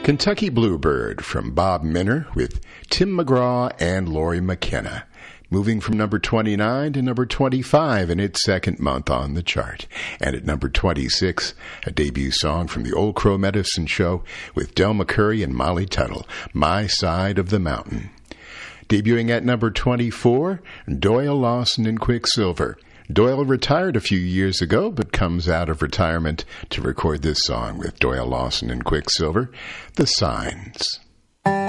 Kentucky Bluebird from Bob Minner with Tim McGraw and Lori McKenna, moving from number 29 to number 25 in its second month on the chart. And at number 26, a debut song from the Old Crow Medicine Show with Del McCoury and Molly Tuttle, My Side of the Mountain. Debuting at number 24, Doyle Lawson and Quicksilver. Doyle retired a few years ago, but comes out of retirement to record this song with Doyle Lawson and Quicksilver, The Signs.